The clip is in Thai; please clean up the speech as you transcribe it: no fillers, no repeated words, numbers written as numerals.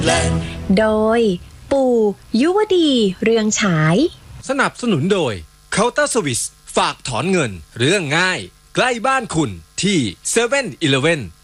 โดยปู่ยุวดีเรืองฉายสนับสนุนโดย Counter Service ฝากถอนเงินเรื่องง่ายใกล้บ้านคุณที่7-Eleven